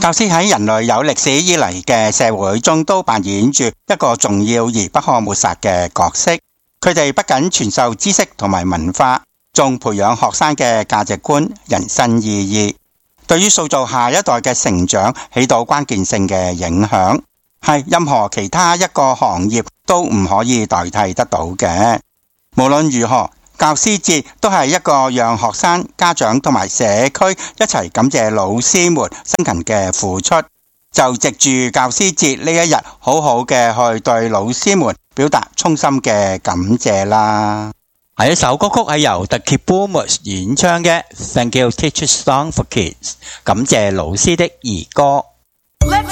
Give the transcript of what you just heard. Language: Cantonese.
教師喺人類有歷史以嚟嘅社會中都扮演住一個重要而不可抹殺嘅角色。佢哋不僅傳授知識同埋文化，仲培養學生嘅價值觀、人生意義，對於塑造下一代嘅成長起到關鍵性嘅影響，係任何其他一個行業都唔可以代替得到嘅。無論如何，教師節都係一個讓學生、家長同埋社區一齊感謝老師們辛勤嘅付出，就藉住教師節呢一日，好好嘅去對老師們表達衷心嘅感謝啦。下一首歌曲係由 The Kid Boomers 演唱嘅 Thank You Teacher Song for Kids， 感謝老師的兒歌。Let's